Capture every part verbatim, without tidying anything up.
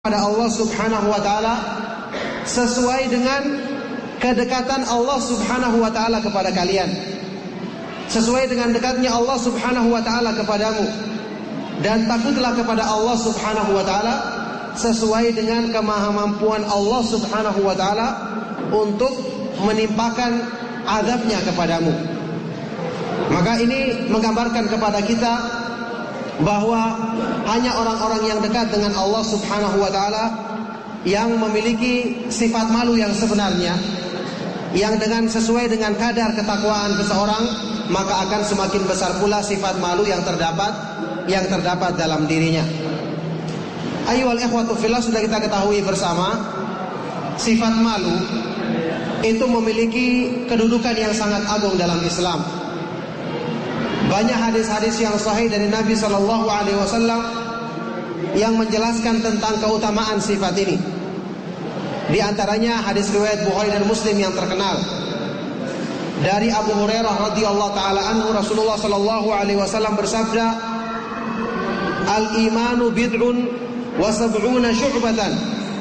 kepada Allah Subhanahu wa taala sesuai dengan kedekatan Allah Subhanahu wa taala kepada kalian, sesuai dengan dekatnya Allah Subhanahu wa taala kepadamu, dan takutlah kepada Allah Subhanahu wa taala sesuai dengan kemahamampuan Allah Subhanahu wa taala untuk menimpakan azabnya kepadamu. Maka ini menggambarkan kepada kita bahwa hanya orang-orang yang dekat dengan Allah Subhanahu wa taala yang memiliki sifat malu yang sebenarnya, yang dengan sesuai dengan kadar ketakwaan seseorang, maka akan semakin besar pula sifat malu yang terdapat yang terdapat dalam dirinya. Ayyuhal ikhwatu fillah, sudah kita ketahui bersama, sifat malu itu memiliki kedudukan yang sangat agung dalam Islam. Banyak hadis-hadis yang sahih dari Nabi Shallallahu Alaihi Wasallam yang menjelaskan tentang keutamaan sifat ini. Di antaranya hadis riwayat Bukhari dan Muslim yang terkenal dari Abu Hurairah radhiyallahu taala anhu, Rasulullah Shallallahu Alaihi Wasallam bersabda, "Al-imanu bid'un wa sab'una syu'batan,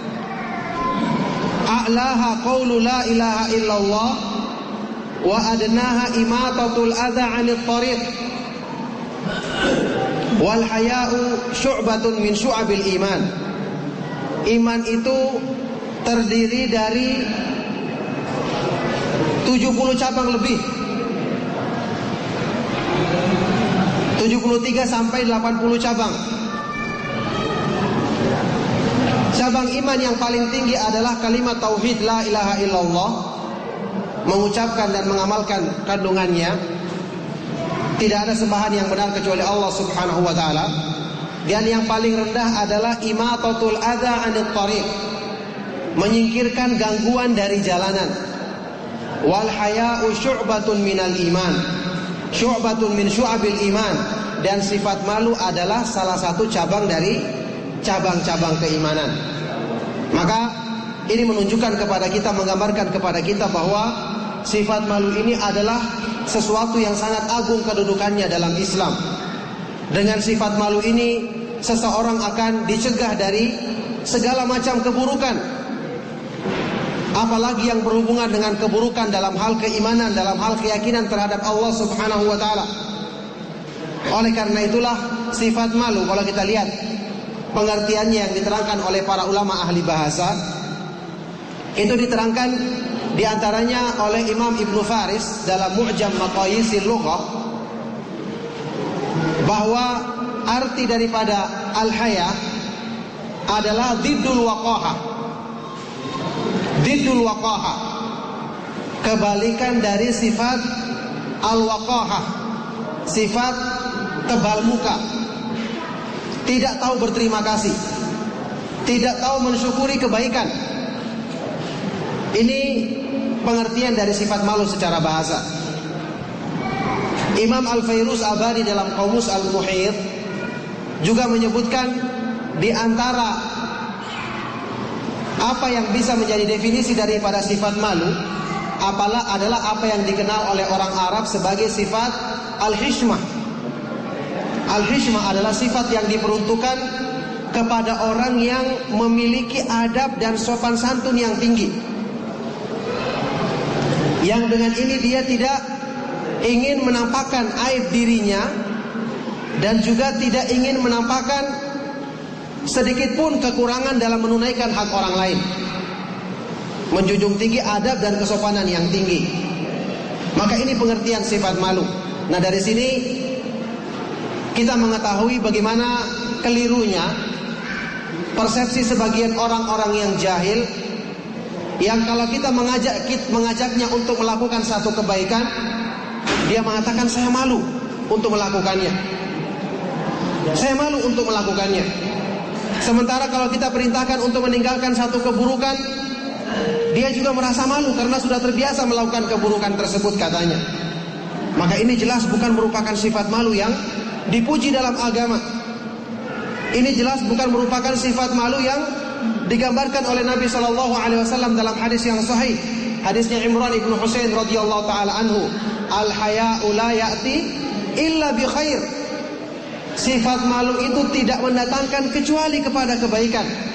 a'laha qawlu la ilaha illallah, wa adnaha imatatul adha 'anil tariq, wal haya'u syu'batun min syu'abil iman." Iman itu terdiri dari tujuh puluh cabang lebih, tujuh puluh tiga sampai delapan puluh cabang. Cabang iman yang paling tinggi adalah kalimat tauhid la ilaha illallah, mengucapkan dan mengamalkan kandungannya, tidak ada sembahan yang benar kecuali Allah Subhanahu wa taala. Dan yang paling rendah adalah imatatul adza 'anil tariq, menyingkirkan gangguan dari jalanan. Wal haya'u syu'batun minal iman, syu'batun min syu'abil iman, dan sifat malu adalah salah satu cabang dari cabang-cabang keimanan. Maka ini menunjukkan kepada kita, menggambarkan kepada kita bahwa sifat malu ini adalah sesuatu yang sangat agung kedudukannya dalam Islam. Dengan sifat malu ini, seseorang akan dicegah dari segala macam keburukan, apalagi yang berhubungan dengan keburukan dalam hal keimanan, dalam hal keyakinan terhadap Allah Subhanahu wa taala. Oleh karena itulah sifat malu, kalau kita lihat pengertiannya yang diterangkan oleh para ulama ahli bahasa, itu diterangkan diantaranya oleh Imam Ibnu Faris dalam Mu'jam Maqayisil Lughah, bahwa arti daripada al-haya adalah diddul waqaha. Diddul waqaha, kebalikan dari sifat al-waqaha, sifat tebal muka, tidak tahu berterima kasih, tidak tahu mensyukuri kebaikan. Ini pengertian dari sifat malu secara bahasa. Imam Al-Fairuz Abadi dalam Qamus Al-Muhit juga menyebutkan di antara apa yang bisa menjadi definisi daripada sifat malu apalah adalah apa yang dikenal oleh orang Arab sebagai sifat al-hishmah. Al-hishmah adalah sifat yang diperuntukkan kepada orang yang memiliki adab dan sopan santun yang tinggi, yang dengan ini dia tidak ingin menampakkan aib dirinya dan juga tidak ingin menampakkan sedikit pun kekurangan dalam menunaikan hak orang lain, menjunjung tinggi adab dan kesopanan yang tinggi. Maka ini pengertian sifat malu. Nah, dari sini kita mengetahui bagaimana kelirunya persepsi sebagian orang-orang yang jahil, yang kalau kita mengajak mengajaknya untuk melakukan satu kebaikan, dia mengatakan saya malu untuk melakukannya, saya malu untuk melakukannya. Sementara kalau kita perintahkan untuk meninggalkan satu keburukan, dia juga merasa malu karena sudah terbiasa melakukan keburukan tersebut katanya. Maka ini jelas bukan merupakan sifat malu yang dipuji dalam agama. Ini jelas bukan merupakan sifat malu yang digambarkan oleh Nabi Shallallahu Alaihi Wasallam dalam hadis yang sahih, hadisnya Imran ibnu Husain radhiyallahu taala anhu, al-haya'u la ya'ti illa bi khair. Sifat malu itu tidak mendatangkan kecuali kepada kebaikan.